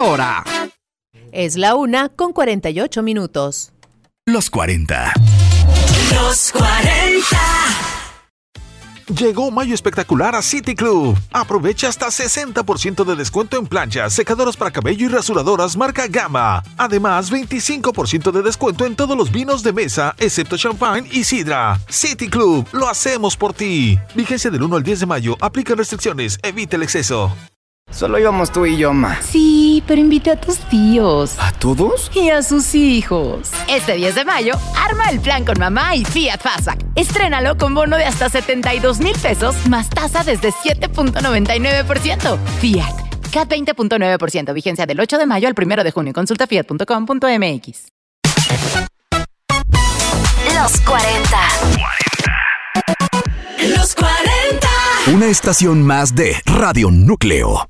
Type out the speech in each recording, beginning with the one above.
hora. Es la 1:48. Los 40. Los 40. Llegó Mayo Espectacular a City Club. Aprovecha hasta 60% de descuento en planchas, secadoras para cabello y rasuradoras marca Gama. Además, 25% de descuento en todos los vinos de mesa, excepto champán y sidra. City Club, lo hacemos por ti. Vigencia del 1 al 10 de mayo. Aplica restricciones. Evita el exceso. Solo íbamos tú y yo, ma. Sí, pero invité a tus tíos. ¿A todos? Y a sus hijos. Este 10 de mayo, arma el plan con mamá y Fiat Fastback. Estrénalo con bono de hasta 72,000 pesos, más tasa desde 7.99%. Fiat, CAT 20.9%. Vigencia del 8 de mayo al 1 de junio. Consulta fiat.com.mx. Los 40. Los 40. Una estación más de Radio Núcleo.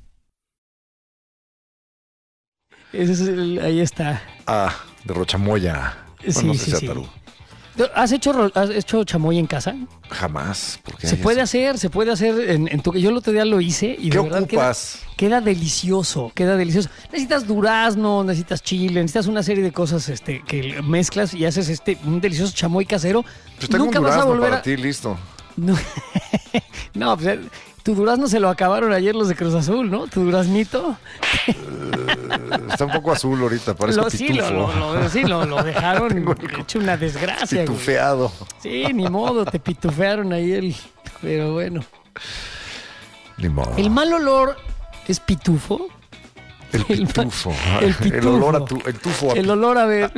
Ese es ahí está. De Rochamoya. Sí, no sé sí, si Ataru. ¿Has hecho chamoy en casa? Jamás. ¿Por qué Se puede hacer en tu... Yo el otro día lo hice y ¿Qué de verdad ocupas? Queda delicioso. Necesitas durazno, necesitas chile, necesitas una serie de cosas que mezclas y haces un delicioso chamoy casero. Pues tengo Nunca un vas a durazno volver para ti, listo. No, pues tu durazno se lo acabaron ayer los de Cruz Azul, ¿no? Tu duraznito. Está un poco azul ahorita, parece pitufo. Lo dejaron hecho una desgracia. Pitufeado. Sí, ni modo, te pitufearon ahí pero bueno. Ni modo. ¿El mal olor es pitufo? El pitufo. El olor a el tufo. El olor a ver.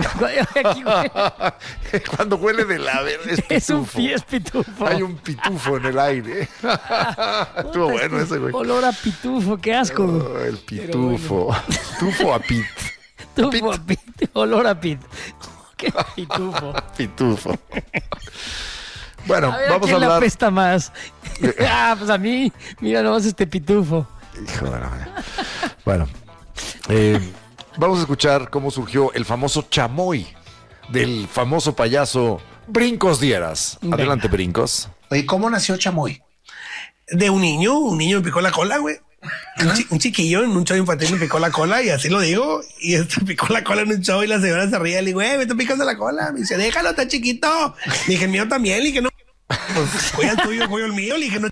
Cuando huele de la es pitufo. Es un es pitufo. Hay un pitufo en el aire. Estuvo bueno ese, güey. Olor a pitufo, qué asco. El pitufo. Bueno. Tufo a pit. Tufo a pit. Olor a pit. Qué pitufo. Pitufo. Bueno, vamos a ¿quién hablar. la apesta más? Pues a mí. Mira nomás este pitufo. Hijo de la madre. Bueno. Vamos a escuchar cómo surgió el famoso chamoy del famoso payaso Brincos Dieras. Adelante, Brincos. Oye, ¿cómo nació chamoy? De un niño me picó la cola, güey. Un chiquillo en un show infantil me picó la cola y así lo digo. Y picó la cola en un show y la señora se ría. Le digo, me te picas de la cola. Me dice, déjalo, está chiquito. Le dije, el mío también. Le dije, no. Pues, cuida el tuyo, cuida el mío. Le dije, no.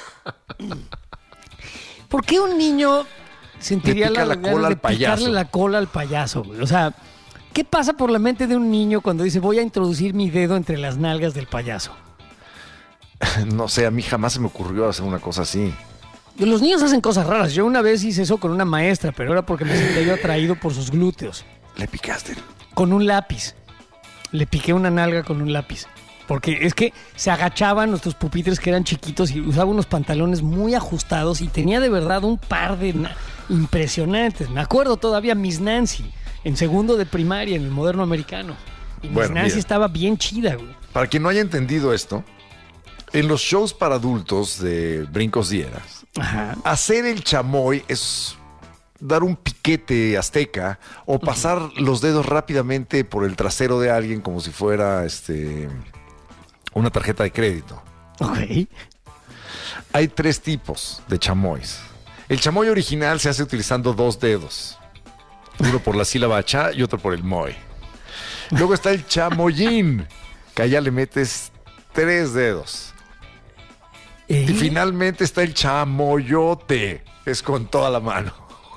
¿Por qué un niño sentiría la cola al payaso? Picarle la cola al payaso, güey? O sea, ¿qué pasa por la mente de un niño cuando dice voy a introducir mi dedo entre las nalgas del payaso? No sé, a mí jamás se me ocurrió hacer una cosa así. Los niños hacen cosas raras. Yo una vez hice eso con una maestra, pero era porque me sentía yo atraído por sus glúteos. ¿Le picaste? Con un lápiz. Le piqué una nalga con un lápiz. Porque es que se agachaban nuestros pupitres que eran chiquitos y usaba unos pantalones muy ajustados y tenía de verdad un par de impresionantes. Me acuerdo todavía Miss Nancy en segundo de primaria en el moderno americano. Y Miss Nancy estaba bien chida, güey. Para quien no haya entendido esto, en los shows para adultos de Brincos Dieras, hacer el chamoy es dar un piquete azteca o pasar los dedos rápidamente por el trasero de alguien como si fuera una tarjeta de crédito. Ok. Hay 3 tipos de chamoys. El chamoy original se hace utilizando 2 dedos. Uno por la sílaba cha y otro por el moy. Luego está el chamoyín, que allá le metes 3 dedos. Y finalmente está el chamoyote, es con toda la mano.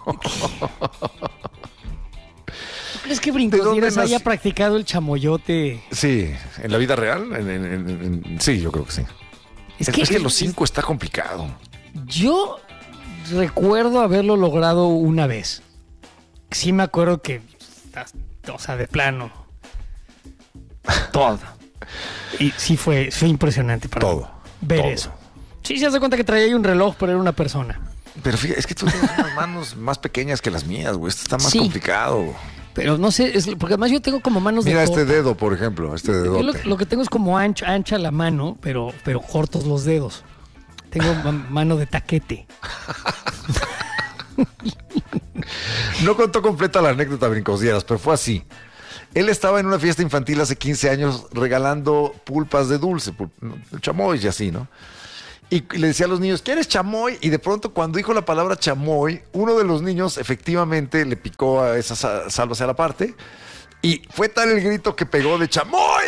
¿Tú crees que Brincos Dieras haya practicado el chamoyote? Sí, ¿en la vida real? Sí, yo creo que sí. Es que los 5 está complicado. Yo recuerdo haberlo logrado una vez. Sí me acuerdo que, o sea, de plano, todo. Y sí fue impresionante para mí ver eso. Sí, se hace cuenta que traía ahí un reloj, pero era una persona. Pero fíjate, es que tú tienes unas manos más pequeñas que las mías, güey. Esto está más complicado. Pero no sé, porque además yo tengo como manos Mira de este dedo, por ejemplo, este dedo. Lo que tengo es como ancha la mano, pero cortos los dedos. Tengo mano de taquete. No contó completa la anécdota Brincos Dieras, pero fue así. Él estaba en una fiesta infantil hace 15 años regalando pulpas de dulce, chamoy y así, ¿no? Y le decía a los niños, ¿quieres chamoy? Y de pronto cuando dijo la palabra chamoy, uno de los niños efectivamente le picó a esa sálvase a la parte. Y fue tal el grito que pegó de chamoy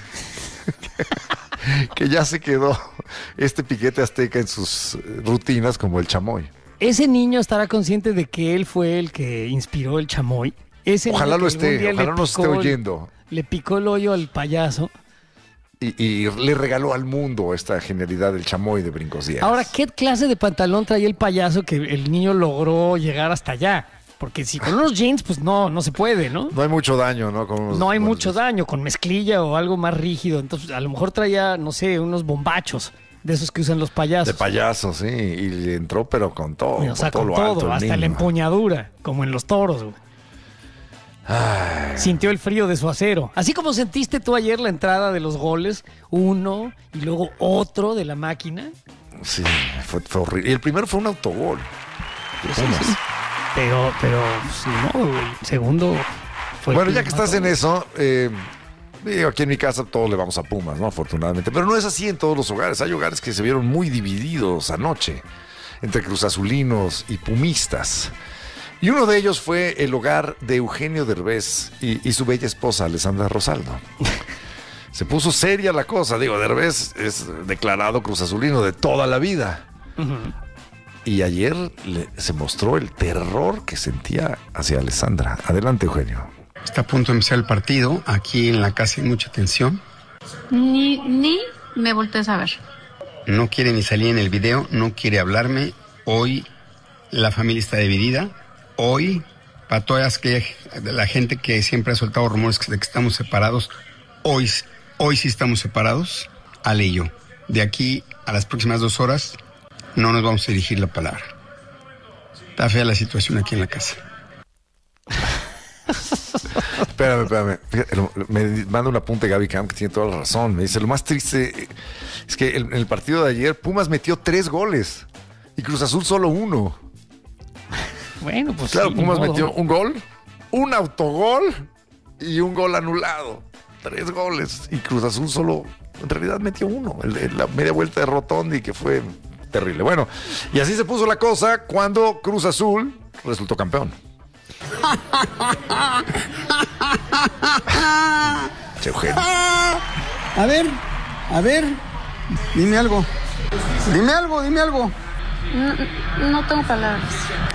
que ya se quedó este piquete azteca en sus rutinas como el chamoy. Ese niño estará consciente de que él fue el que inspiró el chamoy. Ese Ojalá niño lo que algún esté, día ojalá le nos esté picó oyendo. Le picó el hoyo al payaso. Y le regaló al mundo esta genialidad del chamoy de Brincos Díaz. Ahora, ¿qué clase de pantalón traía el payaso que el niño logró llegar hasta allá? Porque si con unos jeans, pues no se puede, ¿no? No hay mucho daño, ¿no? No hay mucho daño, con mezclilla o algo más rígido. Entonces, a lo mejor traía, no sé, unos bombachos de esos que usan los payasos. De payasos, sí. Y le entró, pero con todo. O sea, con con todo, lo todo, alto, hasta la empuñadura, como en los toros, güey. Ay. Sintió el frío de su acero. Así como sentiste tú ayer la entrada de los goles, uno y luego otro de la máquina. Sí, fue horrible. Y el primero fue un autogol. Sí. Pero sí, no, el segundo fue. Bueno, ya que estás en eso, digo, aquí en mi casa todos le vamos a Pumas, ¿no? Afortunadamente. Pero no es así en todos los hogares. Hay hogares que se vieron muy divididos anoche entre cruzazulinos y pumistas. Y uno de ellos fue el hogar de Eugenio Derbez y su bella esposa, Alessandra Rosaldo. Se puso seria la cosa. Digo, Derbez es declarado cruzazulino de toda la vida. Uh-huh. Y ayer se mostró el terror que sentía hacia Alessandra. Adelante, Eugenio. Está a punto de empezar el partido. Aquí en la casa hay mucha tensión. Ni me voltees a ver. No quiere ni salir en el video, no quiere hablarme. Hoy la familia está dividida. Hoy, para todas la gente que siempre ha soltado rumores de que estamos separados, hoy sí estamos separados, Ale y yo. De aquí a las próximas 2 horas no nos vamos a dirigir la palabra. Está fea la situación aquí en la casa. Espérame. Me manda un apunte Gaby Camp que tiene toda la razón. Me dice, lo más triste es que en el partido de ayer Pumas metió 3 goles y Cruz Azul solo 1. Bueno, pues claro, sí, Pumas metió un gol, un autogol y un gol anulado. 3 goles. Y Cruz Azul solo, en realidad metió 1. La media vuelta de Rotondi, que fue terrible. Bueno, y así se puso la cosa cuando Cruz Azul resultó campeón. Eugenio. A ver, dime algo. No tengo palabras.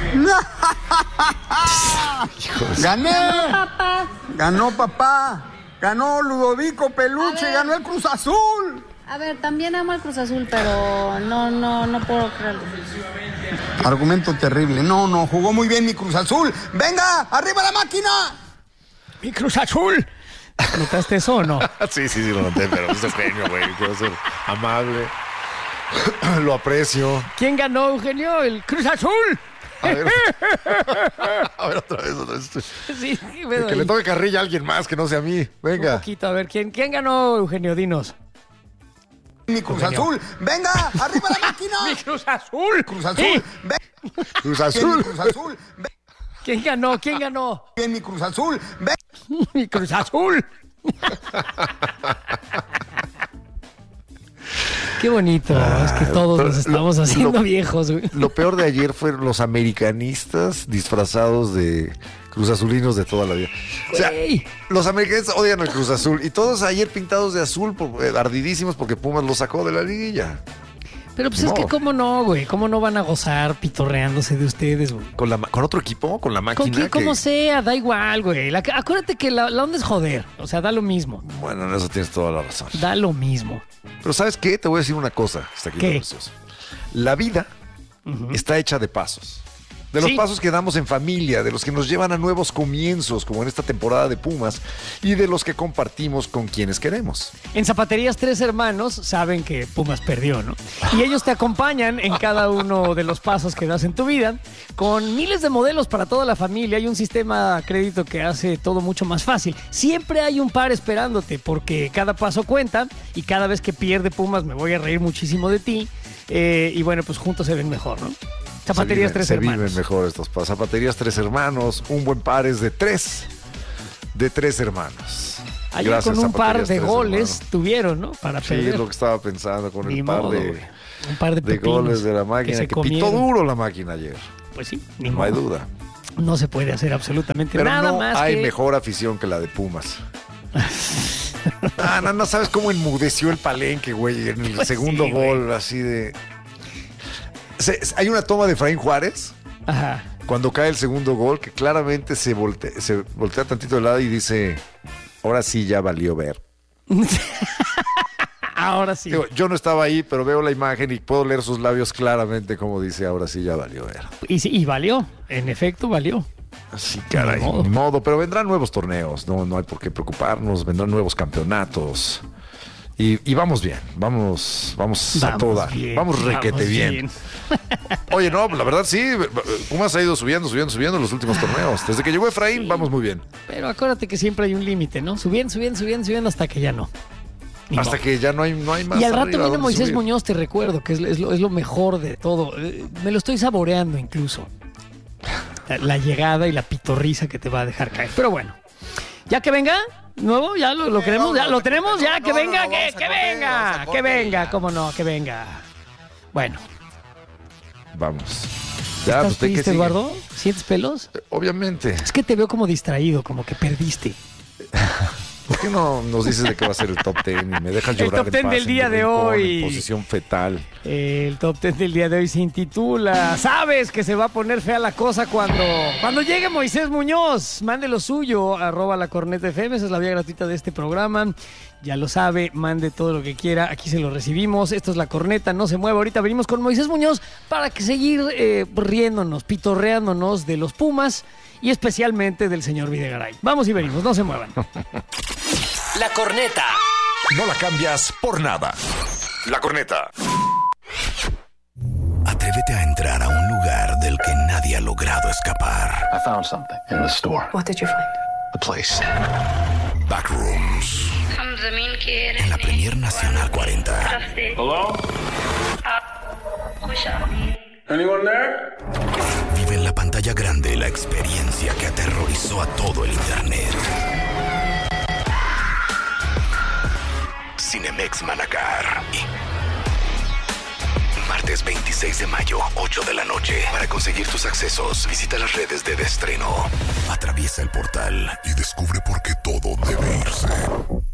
¡Gané! Ganó papá. Ganó Ludovico Peluche, ganó el Cruz Azul. A ver, también amo al Cruz Azul, pero no puedo creerlo. Argumento terrible. No, jugó muy bien mi Cruz Azul. ¡Venga, arriba la máquina! ¡Mi Cruz Azul! ¿Notaste eso o no? Sí, lo noté, pero es Eugenio, güey. Quiero ser amable. Lo aprecio. ¿Quién ganó, Eugenio? ¡El Cruz Azul! A ver, otra vez. Sí, que le toque carrilla a alguien más que no sea a mí. Venga. Un poquito, a ver, ¿quién ganó, Eugenio? Dinos. Mi Cruz Azul. ¡Venga, arriba la máquina! ¡Mi Cruz Azul! ¡Cruz Azul! ¡Cruz Azul! ¡Cruz Azul! ¿Quién ganó? Bien, mi Cruz Azul. ¡Mi Cruz Azul! Qué bonito, es que todos nos estamos haciendo viejos, güey. Lo peor de ayer fueron los americanistas disfrazados de cruzazulinos de toda la vida. O sea, los americanistas odian el Cruz Azul y todos ayer pintados de azul, ardidísimos porque Pumas lo sacó de la liguilla. Pero pues es que cómo no, güey, cómo no van a gozar pitorreándose de ustedes, güey. ¿Con otro equipo? ¿Con la máquina? Con como sea, da igual, güey. Acuérdate que la onda es joder, o sea, da lo mismo. Bueno, en eso tienes toda la razón. Da lo mismo. Pero ¿sabes qué? Te voy a decir una cosa. Está aquí. ¿Qué? La vida está hecha de pasos. De los pasos que damos en familia, de los que nos llevan a nuevos comienzos, como en esta temporada de Pumas, y de los que compartimos con quienes queremos. En Zapaterías 3 Hermanos saben que Pumas perdió, ¿no? Y ellos te acompañan en cada uno de los pasos que das en tu vida, con miles de modelos para toda la familia. Hay un sistema crédito que hace todo mucho más fácil. Siempre hay un par esperándote, porque cada paso cuenta, y cada vez que pierde Pumas me voy a reír muchísimo de ti. Y bueno, pues juntos se ven mejor, ¿no? Zapaterías 3 Hermanos. Se viven mejor estos pasos. Zapaterías 3 Hermanos, un buen par es de 3 hermanos. Ayer con un par de goles tuvieron, ¿no? Para perder. Sí, es lo que estaba pensando con el par de Un par de pepinos goles de la máquina, se que pitó comieron. duro la máquina ayer. Pues sí, No hay duda. No se puede hacer absolutamente Pero nada no más hay que... mejor afición que la de Pumas. No sabes cómo enmudeció el Palenque, güey, en el Pues segundo sí, güey. gol, así de... Hay una toma de Efraín Juárez, Ajá. cuando cae el segundo gol, que claramente se voltea tantito de lado y dice, ahora sí ya valió ver. Ahora sí. Digo, yo no estaba ahí, pero veo la imagen y puedo leer sus labios claramente como dice, ahora sí ya valió ver. Y sí, y valió, en efecto valió. Así, caray, Ni modo. ni modo, pero vendrán nuevos torneos, no hay por qué preocuparnos, vendrán nuevos campeonatos. Y vamos bien, vamos a toda, bien, vamos requete bien. Oye, no, la verdad sí, Pumas ha ido subiendo en los últimos torneos. Desde que llegó Efraín, vamos muy bien. Pero acuérdate que siempre hay un límite, ¿no? Subiendo hasta que ya no. Ni Hasta modo. que ya no hay más. Y al rato arriba viene donde Moisés subir. Muñoz, te recuerdo, que es lo mejor de todo. Me lo estoy saboreando incluso. La llegada y la pitorriza que te va a dejar caer. Pero bueno, ya que venga, nuevo, ya lo queremos, ya lo tenemos, ya que venga, que venga, cómo no, que venga. Bueno. Vamos. Ya, ¿Estás ¿qué triste, sigue? Eduardo? ¿Sientes pelos? Obviamente. Es que te veo como distraído, como que perdiste. ¿Por qué no nos dices de qué va a ser el top 10 y me dejas El llorar top en 10 paz, del en día mi de rincón, hoy. en posición fetal? El top 10 del día de hoy se intitula ¿Sabes que se va a poner fea la cosa cuando llegue Moisés Muñoz? Mande lo suyo, @lacornetafm, esa es la vía gratuita de este programa. Ya lo sabe, mande todo lo que quiera, aquí se lo recibimos. Esto es La Corneta, no se mueva. Ahorita venimos con Moisés Muñoz para que seguir riéndonos, pitorreándonos de los Pumas y especialmente del señor Videgaray. Vamos y venimos, no se muevan. La Corneta. No la cambias por nada. La Corneta. Atrévete a entrar a un lugar del que nadie ha logrado escapar. I found something in the store. What did you find? The place. Backrooms. En la Premier Nacional 40. Hello? Anyone there? Vive en la pantalla grande la experiencia que aterrorizó a todo el internet. Cinemex Manacar. Martes 26 de mayo, 8 de la noche. Para conseguir tus accesos, visita las redes de estreno. Atraviesa el portal y descubre por qué todo debe irse.